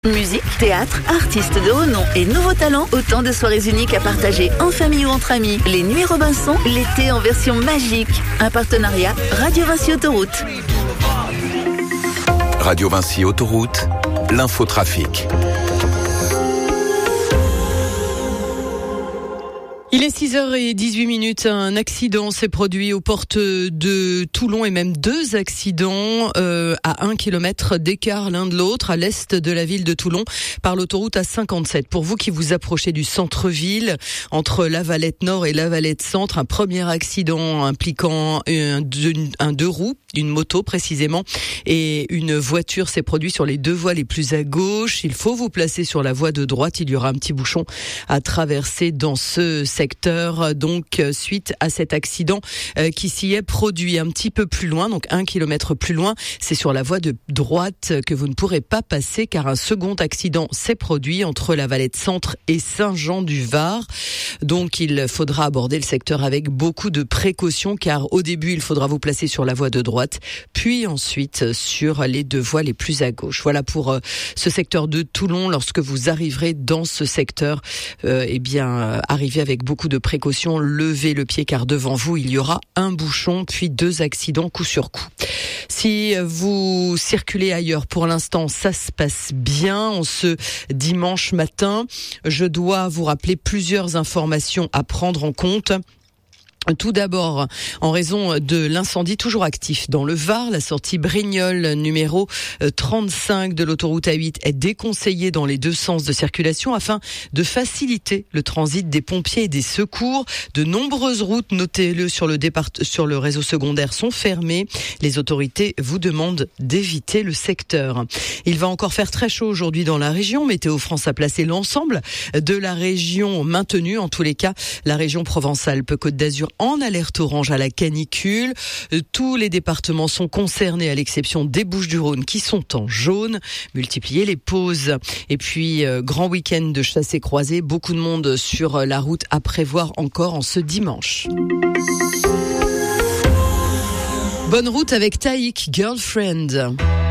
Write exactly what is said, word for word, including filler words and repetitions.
Musique, théâtre, artistes de haut nom et nouveaux talents, autant de soirées uniques à partager en famille ou entre amis. Les Nuits Robinson, l'été en version magique. Un partenariat Radio Vinci Autoroute. Radio Vinci Autoroute, l'infotrafic. Il est six heures dix-huit minutes. Un accident s'est produit aux portes de Toulon et même deux accidents euh, à un kilomètre d'écart l'un de l'autre à l'est de la ville de Toulon par l'autoroute A cinquante-sept. Pour vous qui vous approchez du centre-ville, entre la Valette Nord et la Valette Centre, un premier accident impliquant un deux, un deux roues, une moto précisément, et une voiture s'est produit sur les deux voies les plus à gauche. Il faut vous placer sur la voie de droite. Il y aura un petit bouchon à traverser dans ce secteur. secteur, donc suite à cet accident euh, qui s'y est produit un petit peu plus loin, donc un kilomètre plus loin, c'est sur la voie de droite que vous ne pourrez pas passer car un second accident s'est produit entre la Valette Centre et Saint-Jean-du-Var. Donc il faudra aborder le secteur avec beaucoup de précautions car au début il faudra vous placer sur la voie de droite, puis ensuite sur les deux voies les plus à gauche. Voilà pour euh, ce secteur de Toulon. Lorsque vous arriverez dans ce secteur, euh, eh bien euh, arrivez avec beaucoup de précautions, levez le pied car devant vous il y aura un bouchon puis deux accidents coup sur coup. Si vous circulez ailleurs, pour l'instant ça se passe bien en ce dimanche matin. Je dois vous rappeler plusieurs informations à prendre en compte. Tout d'abord, en raison de l'incendie toujours actif dans le Var, la sortie Brignoles numéro trente-cinq de l'autoroute A huit est déconseillée dans les deux sens de circulation afin de faciliter le transit des pompiers et des secours. De nombreuses routes, notez-le sur le départ, sur le réseau secondaire, sont fermées. Les autorités vous demandent d'éviter le secteur. Il va encore faire très chaud aujourd'hui dans la région. Météo France a placé l'ensemble de la région maintenue. En tous les cas, la région Provence-Alpes-Côte d'Azur en alerte orange à la canicule. Tous les départements sont concernés à l'exception des Bouches-du-Rhône qui sont en jaune. Multipliez les pauses. Et puis, euh, grand week-end de chasse et croisée. Beaucoup de monde sur la route à prévoir encore en ce dimanche. Bonne route avec Taïk, Girlfriend.